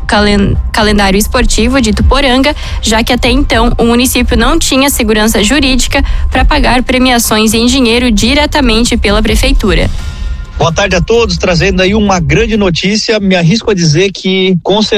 calendário esportivo de Ituporanga, já que até então o município não tinha segurança jurídica para pagar premiações em dinheiro diretamente pela prefeitura. Boa tarde a todos, trazendo aí uma grande notícia. Me arrisco a dizer que com certeza